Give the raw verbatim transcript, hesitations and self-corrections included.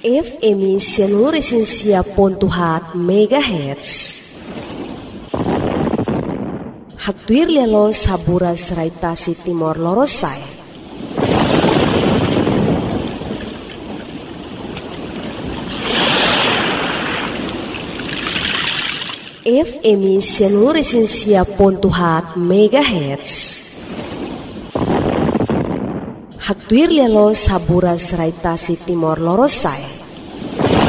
F M Sianuresensia pontuhat megahertz. Haktuir lialo saburas raitasi Timor Lorosai. F M Sianuresensia pontuhat megahertz. Haktuir lialo saburas raitasi Timor Lorosai.